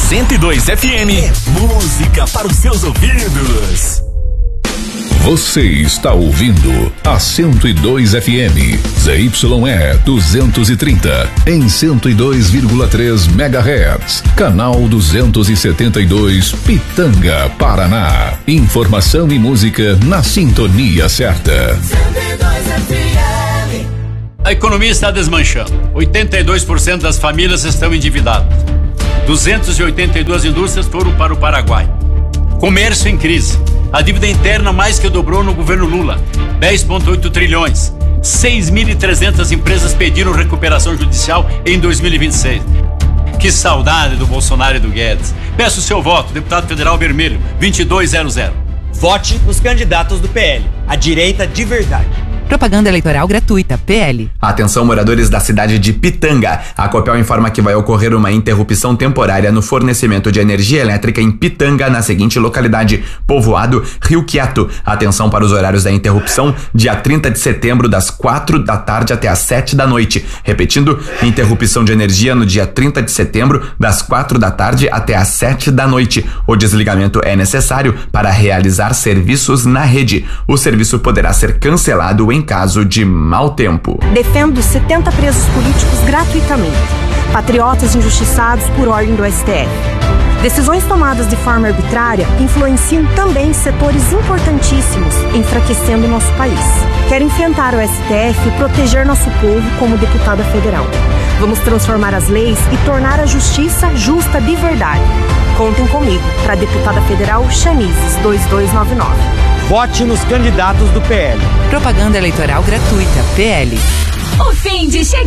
102 FM é música para os seus ouvidos. Você está ouvindo a 102 FM, ZYE 230, em 102,3 MHz, canal 272, Pitanga, Paraná. Informação e música na sintonia certa. 102 FM. A economia está desmanchando. 82% das famílias estão endividadas. 282 indústrias foram para o Paraguai. Comércio em crise. A dívida interna mais que dobrou no governo Lula, 10,8 trilhões. 6.300 empresas pediram recuperação judicial em 2026. Que saudade do Bolsonaro e do Guedes. Peço o seu voto, deputado federal vermelho, 2200. Vote nos candidatos do PL, a direita de verdade. Propaganda eleitoral gratuita, PL. Atenção, moradores da cidade de Pitanga. A Copel informa que vai ocorrer uma interrupção temporária no fornecimento de energia elétrica em Pitanga, na seguinte localidade: Povoado Rio Quieto. Atenção para os horários da interrupção: dia 30 de setembro, das 4 da tarde até as 7 da noite. Repetindo, interrupção de energia no dia 30 de setembro, das 4 da tarde até as 7 da noite. O desligamento é necessário para realizar serviços na rede. O serviço poderá ser cancelado em caso de mau tempo. Defendo 70 presos políticos gratuitamente. Patriotas injustiçados por ordem do STF. Decisões tomadas de forma arbitrária influenciam também setores importantíssimos, enfraquecendo nosso país. Quero enfrentar o STF e proteger nosso povo como deputada federal. Vamos transformar as leis e tornar a justiça justa de verdade. Contem comigo para deputada federal Chanises 2299. Vote nos candidatos do PL. Propaganda eleitoral gratuita, PL. O fim de chegar.